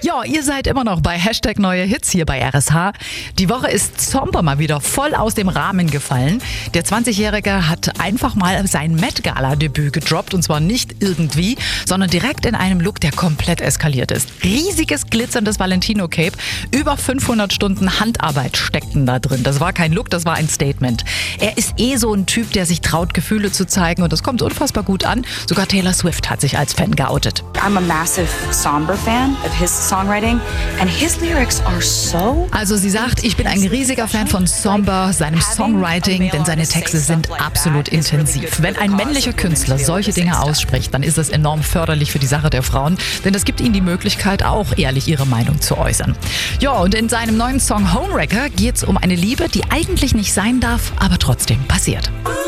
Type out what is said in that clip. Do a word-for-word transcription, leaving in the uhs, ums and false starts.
Ja, ihr seid immer noch bei Hashtag Neue Hits hier bei R S H. Die Woche ist Zomber mal wieder voll aus dem Rahmen gefallen. Der zwanzigjährige hat einfach mal sein Met-Gala-Debüt gedroppt und zwar nicht irgendwie, sondern direkt in einem Look, der komplett eskaliert ist. Riesiges glitzerndes Valentino-Cape, über fünfhundert Stunden Handarbeit steckten da drin. Das war kein Look, das war ein Statement. Er ist eh so ein Typ, der sich traut, Gefühle zu zeigen und das kommt unfassbar gut an. Sogar Taylor Swift hat sich als Fan geoutet. I'm a massive Somber fan of his songwriting and his lyrics are so... Also sie sagt, ich bin ein riesiger Fan von Somber, seinem Songwriting, denn seine Texte sind absolut intensiv. Wenn ein männlicher Künstler solche Dinge ausspricht, dann ist das enorm förderlich für die Sache der Frauen, denn das gibt ihnen die Möglichkeit, auch ehrlich ihre Meinung zu äußern. Ja, und in seinem neuen Song Homewrecker geht es um eine Liebe, die eigentlich nicht sein darf, aber trotzdem passiert.